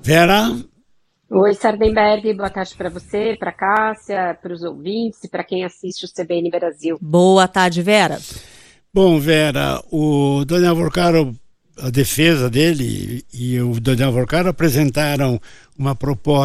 Vera? Oi, Sardenberg, boa tarde para você, para Cássia, para os ouvintes e para quem assiste o CBN Brasil. Boa tarde, Vera. Bom, Vera, o Daniel Vorcaro, a defesa dele e o Daniel Vorcaro apresentaram uma proposta